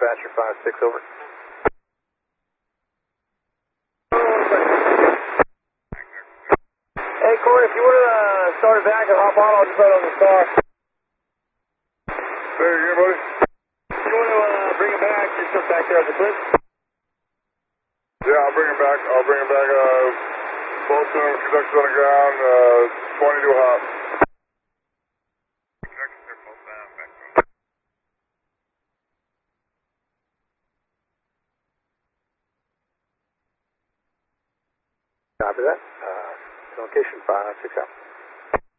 dispatcher 5-6, over. Hey, Corey, if you want to start it back and hop on, I'll just put it on the star. There you go, buddy. If you want to bring it back, just jump back there at the clip. Yeah, I'll bring it back. Both conductors on the ground, 20 to a half. Copy that. Location 5-6 out.